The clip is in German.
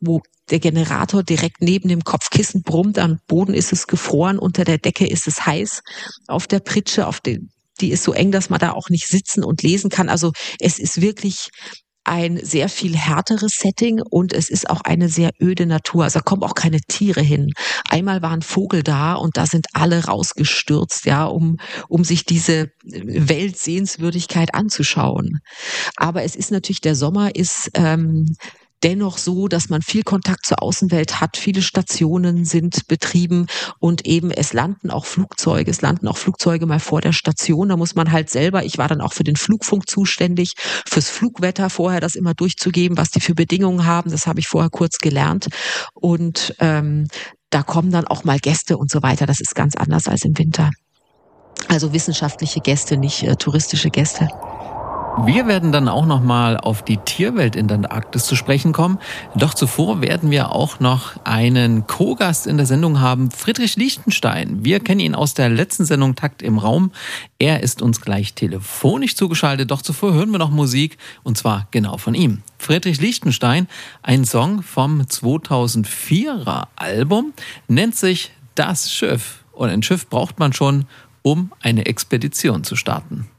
wo der Generator direkt neben dem Kopfkissen brummt, am Boden ist es gefroren, unter der Decke ist es heiß, auf der Pritsche, die ist so eng, dass man da auch nicht sitzen und lesen kann. Also es ist wirklich ein sehr viel härteres Setting und es ist auch eine sehr öde Natur. Also da kommen auch keine Tiere hin. Einmal war ein Vogel da und da sind alle rausgestürzt, ja, um sich diese Weltsehenswürdigkeit anzuschauen. Aber es ist natürlich, der Sommer ist dennoch so, dass man viel Kontakt zur Außenwelt hat. Viele Stationen sind betrieben und eben es landen auch Flugzeuge mal vor der Station. Da muss man halt selber, ich war dann auch für den Flugfunk zuständig, fürs Flugwetter vorher das immer durchzugeben, was die für Bedingungen haben. Das habe ich vorher kurz gelernt. Und da kommen dann auch mal Gäste und so weiter. Das ist ganz anders als im Winter. Also wissenschaftliche Gäste, nicht touristische Gäste. Wir werden dann auch noch mal auf die Tierwelt in der Antarktis zu sprechen kommen. Doch zuvor werden wir auch noch einen Co-Gast in der Sendung haben, Friedrich Lichtenstein. Wir kennen ihn aus der letzten Sendung Takt im Raum. Er ist uns gleich telefonisch zugeschaltet. Doch zuvor hören wir noch Musik, und zwar genau von ihm. Friedrich Lichtenstein, ein Song vom 2004er Album, nennt sich Das Schiff. Und ein Schiff braucht man schon, um eine Expedition zu starten.